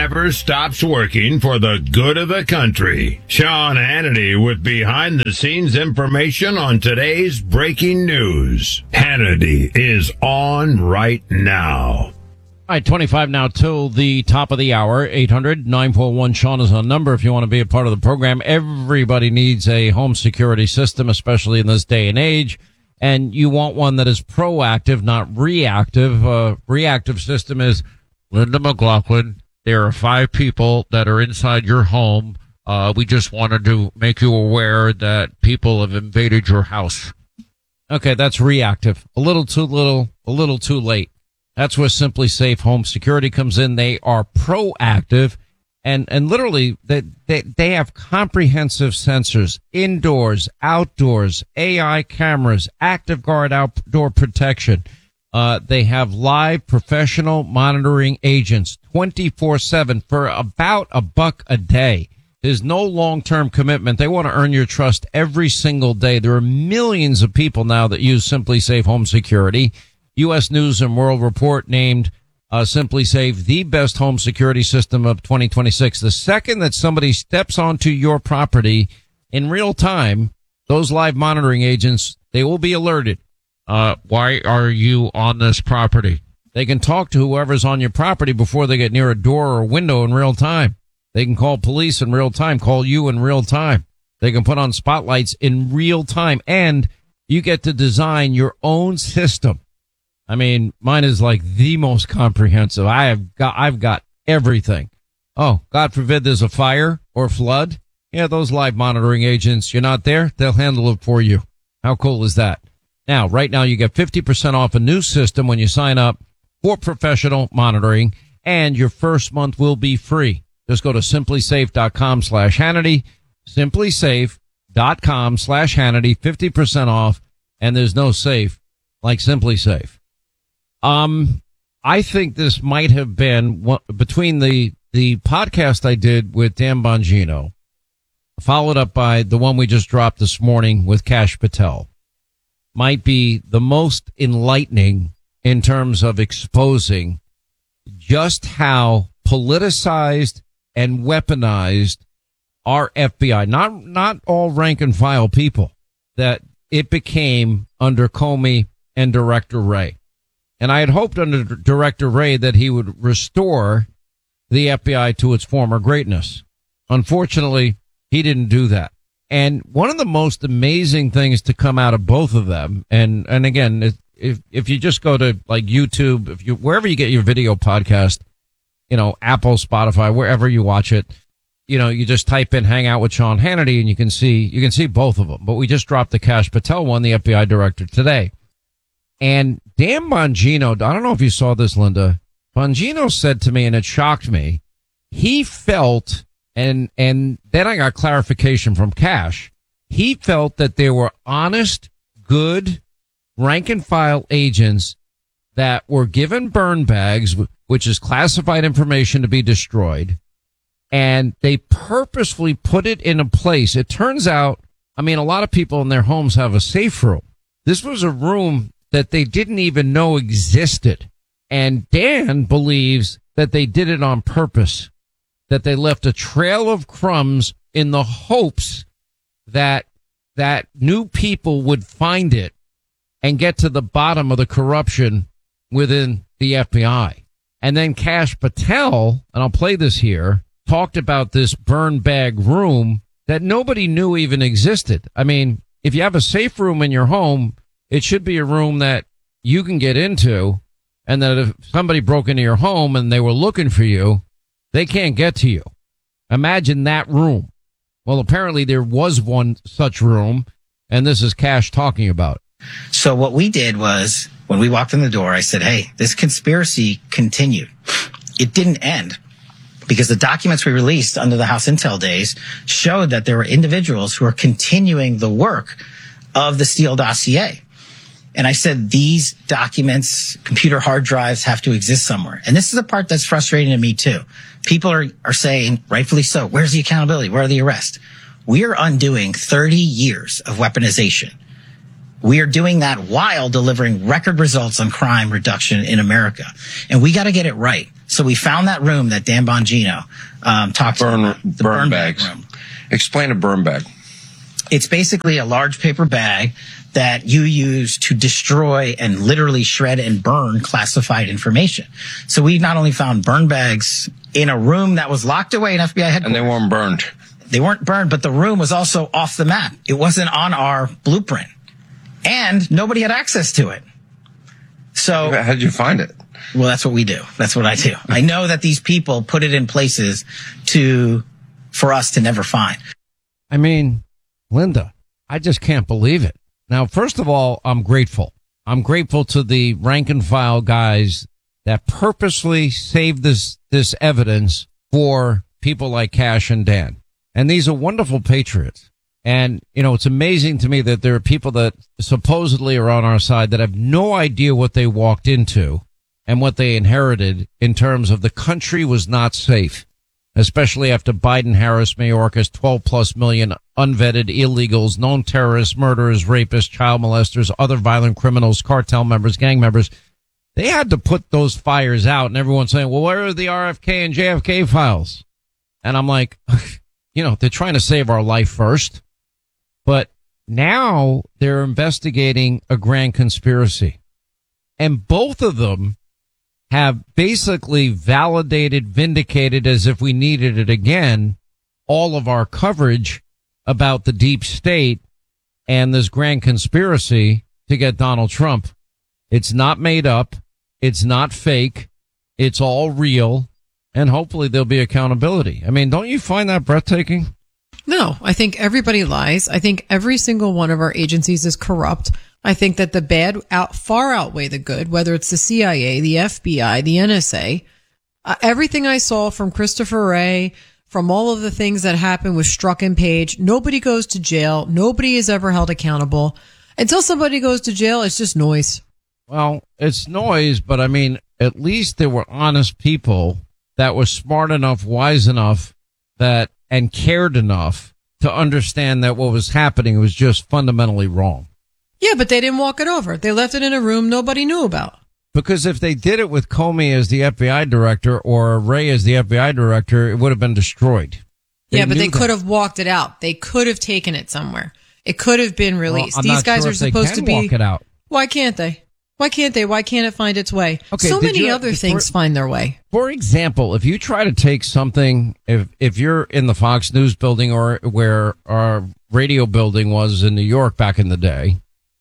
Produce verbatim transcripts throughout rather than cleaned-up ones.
never stops working for the good of the country. Sean Hannity with behind-the-scenes information on today's breaking news. Hannity is on right now. All right, twenty-five now till the top of the hour. eight hundred nine four one Sean is our number if you want to be a part of the program. Everybody needs a home security system, especially in this day and age. And you want one that is proactive, not reactive. Uh, reactive system is Linda McLaughlin. There are five people that are inside your home. Uh, we just wanted to make you aware that people have invaded your house. Okay, that's reactive. A little too little, a little too late. That's where Simply Safe Home Security comes in. They are proactive, and, and literally they, they, they have comprehensive sensors, indoors, outdoors, A I cameras, Active Guard outdoor protection. Uh, they have live professional monitoring agents twenty-four seven for about a buck a day. There's no long-term commitment. They want to earn your trust every single day. There are millions of people now that use Simply Safe Home Security. U S News and World Report named uh, Simply Safe the best home security system of twenty twenty-six. The second that somebody steps onto your property in real time, those live monitoring agents, they will be alerted. Uh, why are you on this property? They can talk to whoever's on your property before they get near a door or a window in real time. They can call police in real time, call you in real time. They can put on spotlights in real time, and you get to design your own system. I mean, mine is like the most comprehensive. I have got, I've got everything. Oh, God forbid there's a fire or flood. Yeah, those live monitoring agents, you're not there, they'll handle it for you. How cool is that? Now, right now you get fifty percent off a new system when you sign up for professional monitoring, and your first month will be free. Just go to simplysafe.com slash Hannity, simplysafe.com slash Hannity, fifty percent off, and there's no safe like Simply Safe. Um, I think this might have been what, between the, the podcast I did with Dan Bongino, followed up by the one we just dropped this morning with Kash Patel, might be the most enlightening in terms of exposing just how politicized and weaponized our F B I, not, not all rank and file people, that it became under Comey and Director Wray. And I had hoped under Director Wray that he would restore the F B I to its former greatness. Unfortunately, he didn't do that. And one of the most amazing things to come out of both of them, and, and again, if, if you just go to like YouTube, if you, wherever you get your video podcast, you know, Apple, Spotify, wherever you watch it, you know, you just type in Hang Out with Sean Hannity and you can see, you can see both of them. But we just dropped the Kash Patel one, the F B I director, today. And Dan Bongino, I don't know if you saw this, Linda, Bongino said to me, and it shocked me, he felt, and, and then I got clarification from Kash, he felt that there were honest, good, rank and file agents that were given burn bags, which is classified information to be destroyed, and they purposefully put it in a place. It turns out, I mean, a lot of people in their homes have a safe room. This was a room that they didn't even know existed. And Dan believes that they did it on purpose, that they left a trail of crumbs in the hopes that that new people would find it and get to the bottom of the corruption within the F B I. And then Kash Patel, and I'll play this here, talked about this burn bag room that nobody knew even existed. I mean, if you have a safe room in your home, it should be a room that you can get into, and that if somebody broke into your home and they were looking for you, they can't get to you. Imagine that room. Well, apparently there was one such room, and this is Kash talking about it. So what we did was, when we walked in the door, I said, hey, this conspiracy continued. It didn't end, because the documents we released under the House Intel days showed that there were individuals who are continuing the work of the Steele dossier. And I said, these documents, computer hard drives, have to exist somewhere. And this is the part that's frustrating to me, too. People are, are saying, rightfully so, where's the accountability? Where are the arrests? We are undoing thirty years of weaponization. We are doing that while delivering record results on crime reduction in America. And we got to get it right. So we found that room that Dan Bongino um, talked burn, about, the burn, burn bags. bag room. Explain a burn bag. It's basically a large paper bag that you use to destroy and literally shred and burn classified information. So we not only found burn bags in a room that was locked away in F B I headquarters. And they weren't burned. They weren't burned, but the room was also off the map. It wasn't on our blueprint. And nobody had access to it. So how did you find it? Well, that's what we do. That's what I do. I know that these people put it in places to, for us to never find. I mean, Linda, I just can't believe it. Now, first of all, I'm grateful. I'm grateful to the rank and file guys that purposely saved this, this evidence for people like Kash and Dan. And these are wonderful patriots. And, you know, it's amazing to me that there are people that supposedly are on our side that have no idea what they walked into and what they inherited in terms of the country was not safe, especially after Biden, Harris, Mayorkas, twelve plus million unvetted illegals, known terrorists, murderers, rapists, child molesters, other violent criminals, cartel members, gang members. They had to put those fires out, and everyone's saying, well, where are the R F K and J F K files? And I'm like, you know, they're trying to save our life first. But now they're investigating a grand conspiracy. And both of them have basically validated, vindicated, as if we needed it again, all of our coverage about the deep state and this grand conspiracy to get Donald Trump. It's not made up. It's not fake. It's all real. And hopefully there'll be accountability. I mean, don't you find that breathtaking? No, I think everybody lies. I think every single one of our agencies is corrupt. I think that the bad out far outweigh the good, whether it's the C I A, the F B I, the N S A. Uh, everything I saw from Christopher Wray, from all of the things that happened with Strzok and Page, nobody goes to jail. Nobody is ever held accountable. Until somebody goes to jail, it's just noise. Well, it's noise, but I mean, at least there were honest people that were smart enough, wise enough, that and cared enough to understand that what was happening was just fundamentally wrong. Yeah, but they didn't walk it over. They left it in a room nobody knew about. Because if they did it with Comey as the F B I director or Wray as the F B I director, it would have been destroyed. They yeah, but they that. could have walked it out. They could have taken it somewhere. It could have been released. Well, I'm These not guys sure are if they supposed can to be. Walk it out. Why can't they? Why can't they? Why can't it find its way? Okay, so many you, other for, things find their way. For example, if you try to take something, if if you're in the Fox News building or where our radio building was in New York back in the day,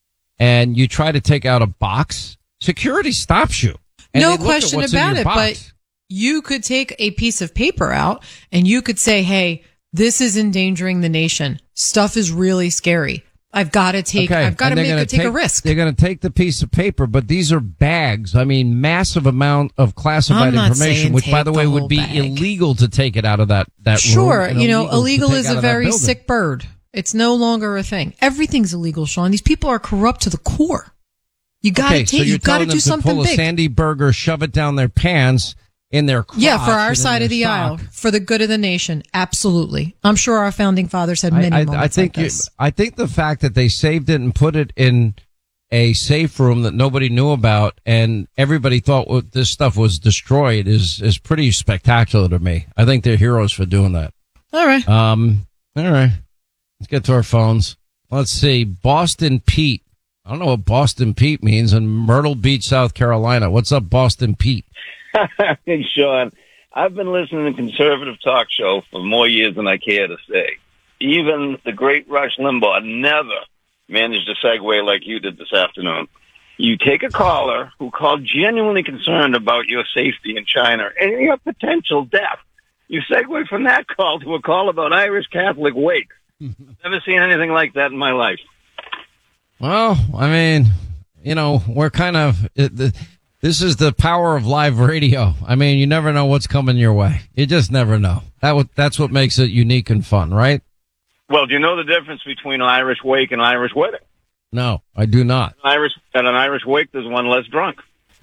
and you try to take out a box, security stops you. No question about it, but you could take a piece of paper out and you could say, hey, this is endangering the nation. Stuff is really scary. I've got to take, okay. I've got to make it take, take a risk. They're going to take the piece of paper, but these are bags. I mean, massive amount of classified information, which by the way would be bag. illegal to take it out of that, that sure, room. Sure. You know, illegal is a very sick bird. It's no longer a thing. Everything's illegal, Sean. These people are corrupt to the core. You got to okay, take, so you got to do something pull big. A Sandy Burger, shove it down their pants in their crotch. Yeah, for our side of the sock. aisle, for the good of the nation. Absolutely. I'm sure our founding fathers had many I, I, moments I think like this. You, I think the fact that they saved it and put it in a safe room that nobody knew about and everybody thought this stuff was destroyed is, is pretty spectacular to me. I think they're heroes for doing that. All right. Um, all right. Let's get to our phones. Let's see. Boston Pete. I don't know what Boston Pete means in Myrtle Beach, South Carolina. What's up, Boston Pete? Hey, Sean, I've been listening to conservative talk show for more years than I care to say. Even the great Rush Limbaugh never managed to segue like you did this afternoon. You take a caller who called genuinely concerned about your safety in China and your potential death. You segue from that call to a call about Irish Catholic wakes. Never seen anything like that in my life. Well, I mean, you know, we're kind of, it, the, this is the power of live radio. I mean, you never know what's coming your way. You just never know. That w- That's what makes it unique and fun, right? Well, do you know the difference between an Irish wake and an Irish wedding? No, I do not. An Irish, at an Irish wake, there's one less drunk.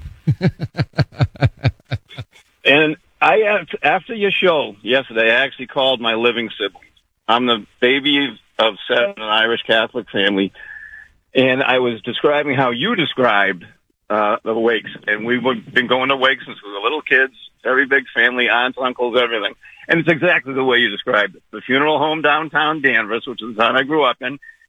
And I, after your show yesterday, I actually called my living siblings. I'm the baby of seven, an Irish Catholic family. And I was describing how you described uh, the wakes. And we've been going to wakes since we were little kids, very big family, aunts, uncles, everything. And it's exactly the way you described it. The funeral home downtown Danvers, which is the town I grew up in,